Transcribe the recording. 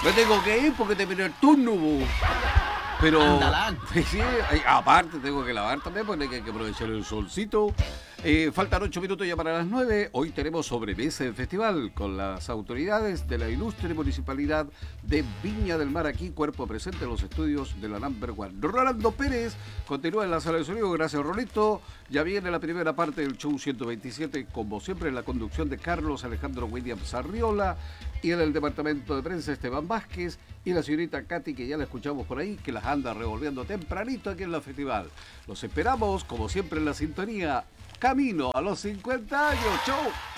Me tengo que ir porque terminó el turno, bo. Pero, Andalán. sí, aparte tengo que lavar también porque hay que aprovechar el solcito. Faltan 8 minutos ya para las 9. Hoy tenemos sobremesa del festival con las autoridades de la ilustre municipalidad de Viña del Mar, aquí, cuerpo presente en los estudios de la Number One. Rolando Pérez continúa en la sala de sonido, gracias Rolito. Ya viene la primera parte del show 127, como siempre en la conducción de Carlos Alejandro Williams Arriola, y en el departamento de prensa Esteban Vázquez y la señorita Katy, que ya la escuchamos por ahí, que las anda revolviendo tempranito aquí en la festival. Los esperamos, como siempre, en la sintonía. Camino a los 50 años. ¡Chau!